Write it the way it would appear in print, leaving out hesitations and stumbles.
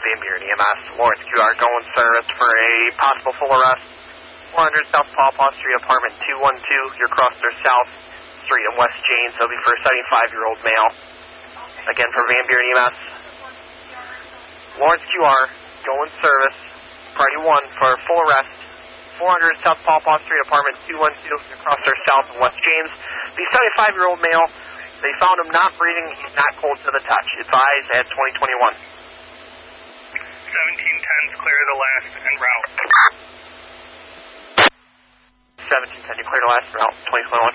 Van Buren EMS. Lawrence QR going service for a possible full arrest. 400 South Paw Paw Street, apartment 212. You're Crosser South Street in West James. It'll be for a 75-year-old male. Again, for Van Buren EMS. Lawrence QR going service. Priority 1 for full arrest. 400 South Paw Paw Street, apartment 212. You're Crosser South in West James. The 75-year-old male, they found him not breathing. He's not cold to the touch. Advise at 2021. 1710's clear the last en route. 1710, you clear the last route, 2021.